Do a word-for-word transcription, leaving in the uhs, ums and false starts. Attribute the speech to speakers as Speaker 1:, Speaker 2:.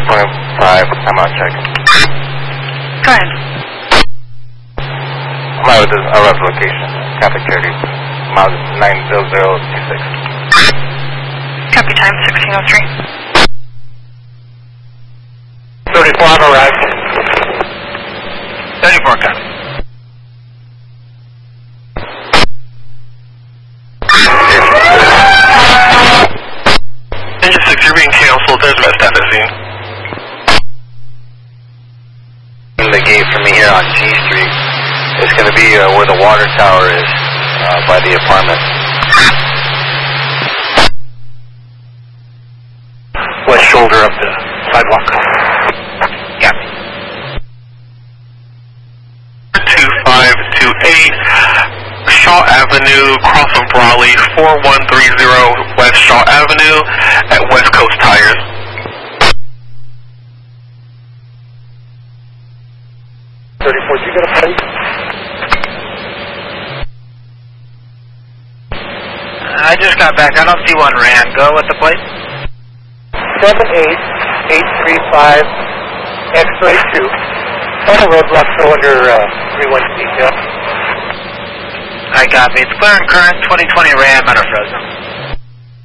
Speaker 1: point five, I'm out check.
Speaker 2: Go ahead.
Speaker 1: I'm out with this arrival location, Catholic Charities, miles nine zero zero two six.
Speaker 2: Copy time, sixteen oh three.
Speaker 1: thirty-four, I've arrived. thirty-four, copy.
Speaker 3: Engine six, you're being canceled. There's messed at the scene.
Speaker 1: The gate for me here on G Street. It's going to be uh, where the water tower is, uh, by the apartment.
Speaker 3: West shoulder up the sidewalk.
Speaker 1: Yeah.
Speaker 3: two five two eight, Shaw Avenue, cross from Brawley, four one three zero West Shaw Avenue at West Coast Tires.
Speaker 1: thirty-four, you got a plate?
Speaker 4: I just got back. I don't see one ran. Go with the plate.
Speaker 1: seven eight eight three five X-ray two. On the roadblock, so under uh, three one detail.
Speaker 4: I copy. It's clear and current, twenty twenty Ram out of Fresno.